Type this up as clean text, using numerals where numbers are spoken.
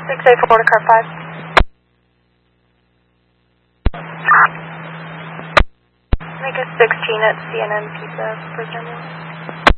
684 to car 5. Make a 16 at CNN Pizza, Virginia.